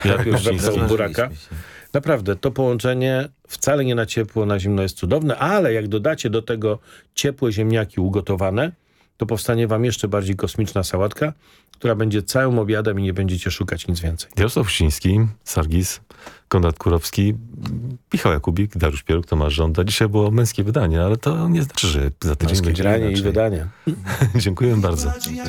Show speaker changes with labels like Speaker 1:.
Speaker 1: wepchnął buraka. Naprawdę, to połączenie wcale nie na ciepło, na zimno jest cudowne, ale jak dodacie do tego ciepłe ziemniaki ugotowane, to powstanie wam jeszcze bardziej kosmiczna sałatka, która będzie całym obiadem i nie będziecie szukać nic więcej.
Speaker 2: Jarosław Uściński, Sargis, Konrad Kurowski, Michał Jakubik, Dariusz Pieruk, Tomasz Żąda. Dzisiaj było męskie wydanie, ale to nie znaczy, że za tydzień
Speaker 1: Męskie
Speaker 2: będzie
Speaker 1: granie
Speaker 2: inaczej.
Speaker 1: i wydanie.
Speaker 2: Dziękuję bardzo.